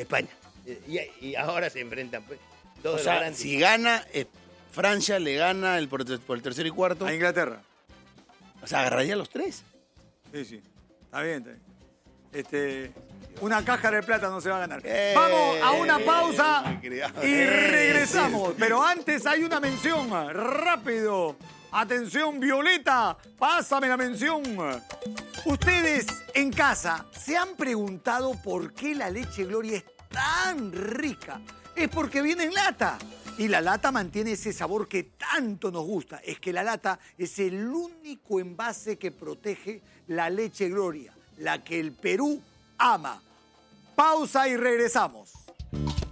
España. Y ahora se enfrentan pues, todos O sea, grandes. si gana, Francia le gana por el tercero y cuarto. A Inglaterra. O sea, agarraría a los 3. Sí. Está bien. Una caja de plata no se va a ganar. Vamos a una pausa y regresamos. Pero antes hay una mención. Rápido. Atención, Violeta. Pásame la mención. Ustedes en casa se han preguntado por qué la leche Gloria es tan rica. Es porque viene en lata. Y la lata mantiene ese sabor que tanto nos gusta. Es que la lata es el único envase que protege la leche Gloria, la que el Perú ama. Pausa y regresamos.